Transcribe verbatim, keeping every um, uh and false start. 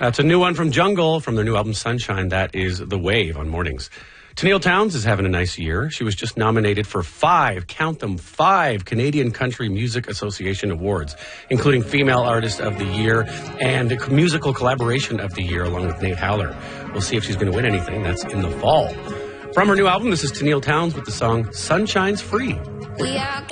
That's a new one from Jungle from their new album Sunshine. That is The Wave on Mornings. Tenille Townes is having a nice year. She was just nominated for five, count them, five Canadian Country Music Association awards, including Female Artist of the Year and Musical Collaboration of the Year, along with Nate Howler. We'll see if she's going to win anything. That's in the fall. From her new album, this is Tenille Townes with the song Sunshine's Free. We are